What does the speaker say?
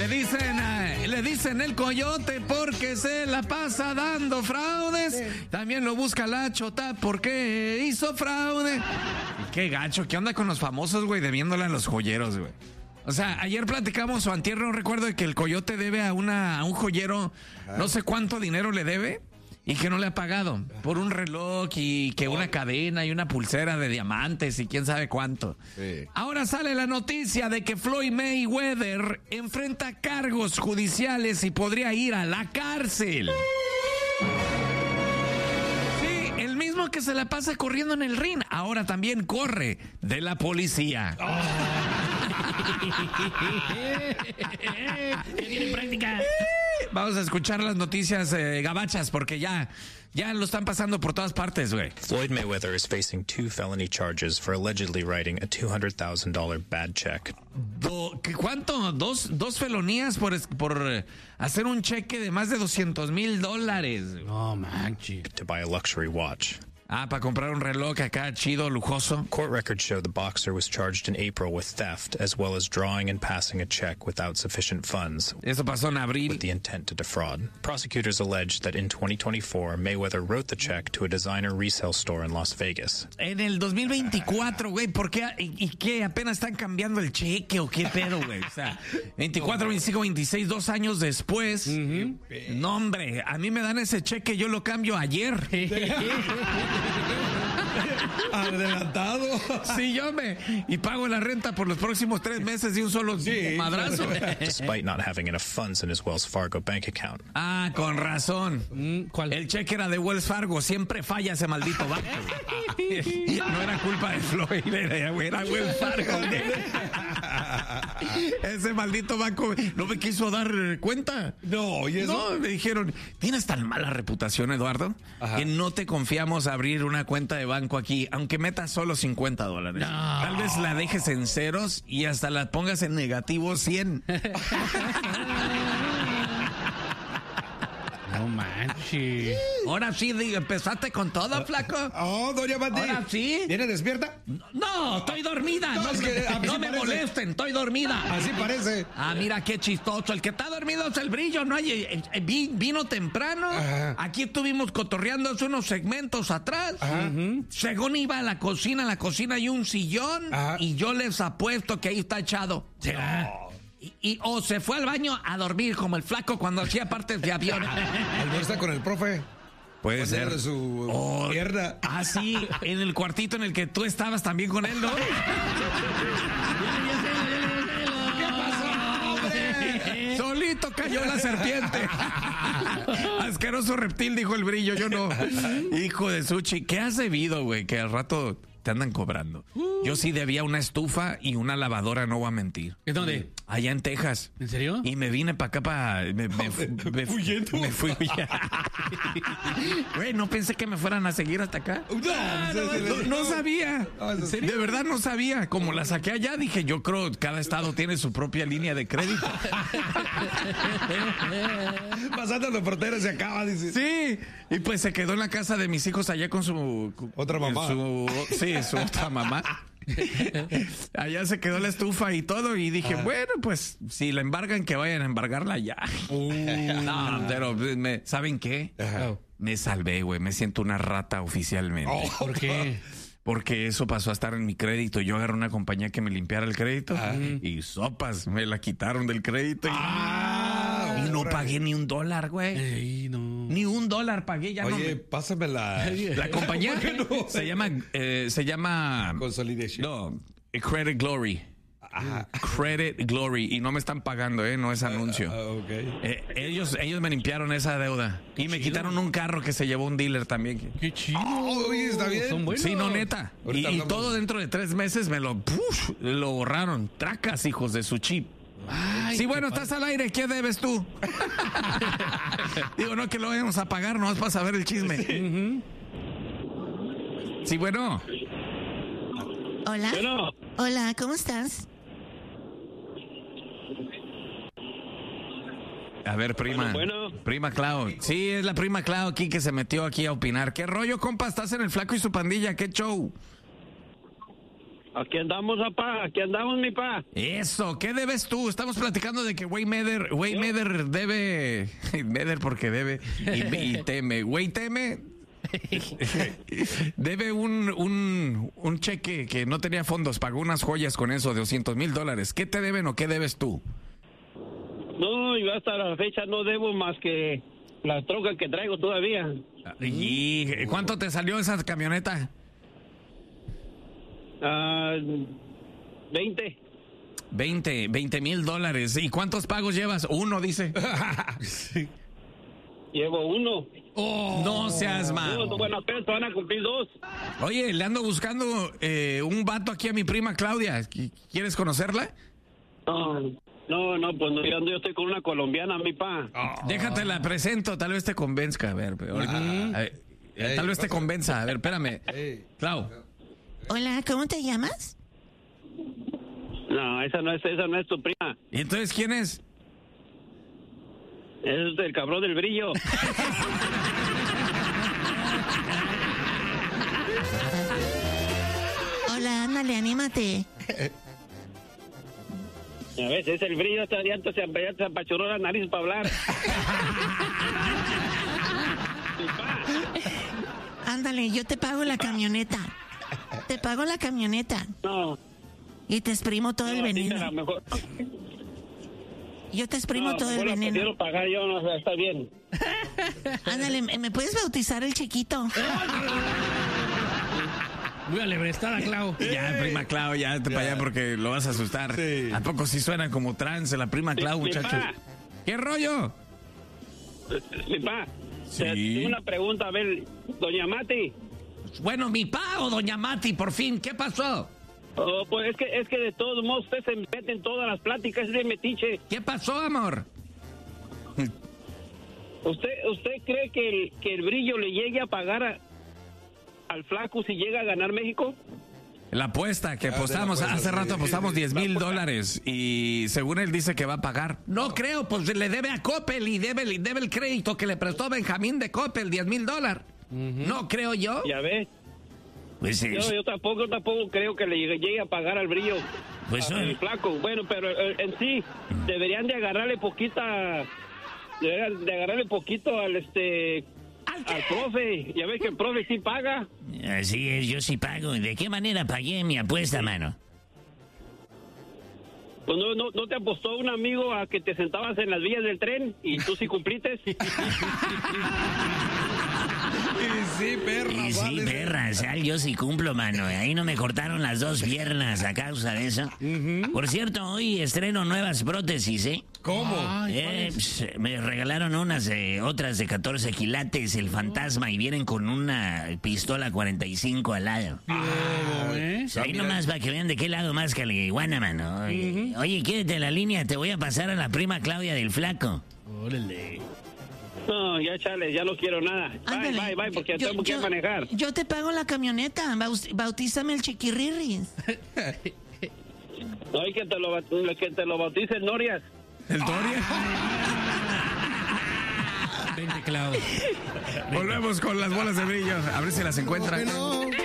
Le dicen el coyote porque se la pasa dando fraudes. Sí. También lo busca la chota porque hizo fraude. Y qué gacho, ¿qué onda con los famosos, güey, debiéndole a los joyeros, güey? O sea, ayer platicamos o antier, no recuerdo, de que el coyote debe a un joyero, no sé cuánto dinero le debe. Y que no le ha pagado por un reloj y que una cadena y una pulsera de diamantes y quién sabe cuánto. Sí. Ahora sale la noticia de que Floyd Mayweather enfrenta cargos judiciales y podría ir a la cárcel. Sí, el mismo que se la pasa corriendo en el ring, ahora también corre de la policía. Tiene práctica. Vamos a escuchar las noticias gabachas porque ya lo están pasando por todas partes, güey. Floyd Mayweather is facing 2 felony charges for allegedly writing a $200,000 bad check. ¿Cuánto? ¿Dos felonías por hacer un cheque de más de $200,000? No manches. To buy a luxury watch. Para comprar un reloj acá chido, lujoso. Court records show the boxer was charged in April with theft, as well as drawing and passing a check without sufficient funds. Eso pasó en abril. With the intent to defraud. Prosecutors alleged that in 2024, Mayweather wrote the check to a designer resale store in Las Vegas. En el 2024, güey, ¿por qué? ¿Y qué? ¿Apenas están cambiando el cheque o qué pedo, güey? O sea, 24, 25, 26, 2 años después. No, hombre, a mí me dan ese cheque, yo lo cambio ayer. Adelantado. Sí, y pago la renta por los próximos 3 meses de un solo madrazo. Despite not having enough funds in his Wells Fargo bank account. Con razón. ¿Cuál? El cheque era de Wells Fargo, siempre falla ese maldito banco. No era culpa de Floyd, era Wells Fargo. Ese maldito banco no me quiso dar cuenta. No, ¿y eso? No, me dijeron, tienes tan mala reputación, Eduardo, que no te confiamos abrir una cuenta de banco aquí, aunque metas solo $50. No. Tal vez la dejes en ceros y hasta la pongas en negativo 100. No manches. Ahora sí, empezaste con todo, flaco. Doña Mati. Ahora sí. ¿Viene despierta? No, estoy dormida. No, es que no me molesten, estoy dormida. Así parece. Mira qué chistoso. El que está dormido es el Brillo, ¿no? Vino temprano. Ajá. Aquí estuvimos cotorreando hace unos segmentos atrás. Ajá. Según iba a la cocina, hay un sillón. Ajá. Y yo les apuesto que ahí está echado. O se fue al baño a dormir como el flaco cuando hacía partes de avión. Almuerza con el profe. Puede ser. ser. Su pierna. Sí, en el cuartito en el que tú estabas también con él, ¿no? ¿Qué pasó, hombre? Solito cayó la serpiente. Asqueroso reptil, dijo el Brillo, yo no. Hijo de Suchi, ¿qué has debido, güey? Que al rato te andan cobrando. Yo sí debía una estufa y una lavadora, no voy a mentir. ¿En dónde? Allá en Texas. ¿En serio? Y me vine para acá, me fui. Güey, no pensé que me fueran a seguir hasta acá. No sabía. ¿En serio? De verdad no sabía. Como la saqué allá, dije, yo creo que cada estado tiene su propia línea de crédito. Pasando la frontera se acaba, dice. Sí. Y pues se quedó en la casa de mis hijos allá con su... Otra mamá. Su otra mamá. Allá se quedó la estufa y todo y dije, bueno, pues si la embargan, que vayan a embargarla ya. No, pero ¿saben qué? Me salvé, güey, me siento una rata oficialmente. ¿Por qué? Porque eso pasó a estar en mi crédito. Yo agarré una compañía que me limpiara el crédito y sopas, me la quitaron del crédito y no pagué ni $1, güey. Ey, no. Ni $1 pagué, ya. Oye, no. pásame la compañía no? se llama Consolidation. No, Credit Glory. Credit Glory. Y no me están pagando, no es anuncio. Okay. Ellos me limpiaron esa deuda. Y me quitaron un carro que se llevó un dealer también. Qué chido. Oye, está bien. Son buenos. Sí, no, neta. Y todo dentro de 3 meses me lo borraron. Tracas, hijos de su chip. Ay, sí, bueno, estás al aire. ¿Qué debes tú? Digo, no que lo vayamos a pagar, no vas para saber el chisme. Sí, bueno. Hola. Bueno. Hola, ¿cómo estás? A ver, prima. Bueno. Prima Clau. Sí, es la prima Clau aquí que se metió aquí a opinar. ¿Qué rollo, compa? ¿Estás en el Flaco y su pandilla? ¿Qué show? Aquí andamos, papá. Aquí andamos, mi pa. Eso, ¿qué debes tú? Estamos platicando de que Waymeather debe... Meder porque debe y teme. Güey teme... Debe un cheque que no tenía fondos, pagó unas joyas con eso de $200,000. ¿Qué te deben o qué debes tú? No, yo hasta la fecha no debo más que la troca que traigo todavía. ¿Y cuánto te salió esa camioneta? 20. $20,000. ¿Y cuántos pagos llevas? Uno, dice. Llevo uno. No seas mal. Bueno, apenas van a cumplir 2. Oye, le ando buscando un vato aquí a mi prima Claudia. ¿Quieres conocerla? No, pues yo estoy con una colombiana, mi pa. Déjate la presento, tal vez te convenzca. A ver, tal vez te convenza. A ver, espérame. Clau. Hola, ¿cómo te llamas? No, esa no es tu prima. ¿Y entonces quién es? Es el cabrón del brillo. Hola, ándale, anímate. A veces el brillo hasta ya se apachurró la nariz para hablar. Ándale, yo te pago la camioneta. Te pago la camioneta. No. Y te exprimo todo el veneno. Mejor. Yo te exprimo todo el veneno. Quiero pagar yo, no, o sea, está bien. Ándale, ¿me puedes bautizar el chiquito? Voy a lebrestar a Clau. Ya, prima Clau, ya vete para allá porque lo vas a asustar. Sí. ¿A poco sí suena como trance la prima Clau, muchachos? Pa. ¿Qué rollo? Mi pa. Sí. Tengo una pregunta, a ver, doña Mati. Bueno, mi pa o doña Mati, por fin, ¿qué pasó? Oh, pues es que de todos modos usted se mete en todas las pláticas de metiche. ¿Qué pasó, amor? ¿Usted cree que el brillo le llegue a pagar al flaco si llega a ganar México? La apuesta que apostamos, hace rato apostamos $10,000 y según él dice que va a pagar. No creo, pues le debe a Coppel y debe el crédito que le prestó Benjamín de Coppel, $10,000. No creo yo. Ya ves. Pues sí. Yo tampoco creo que le llegue a pagar al brillo. Pues al flaco. Bueno, pero en sí deberían de agarrarle poquito al profe. Ya ves que el profe sí paga. Así es, yo sí pago. ¿De qué manera pagué mi apuesta, mano? Pues no te apostó un amigo a que te sentabas en las vías del tren y tú sí cumplites. Sí, perra. Y sí, perra, Sal, yo sí cumplo, mano. Ahí no me cortaron las 2 piernas a causa de eso. Por cierto, hoy estreno nuevas prótesis, ¿eh? ¿Cómo? Me regalaron otras de 14 quilates, el fantasma, y vienen con una pistola 45 al lado. Ahí nomás para que vean de qué lado más caliguana, mano. Oye, quédate en la línea, te voy a pasar a la prima Claudia del flaco. Órale. No, ya chale, ya no quiero nada. Ándale. Bye, porque tengo que manejar. Yo te pago la camioneta. Bautízame el chiquirrirris. No, y que te lo bautice el Norias. ¿El Doria? Vente, Clau. Volvemos con las bolas de brillo. A ver si las encuentran.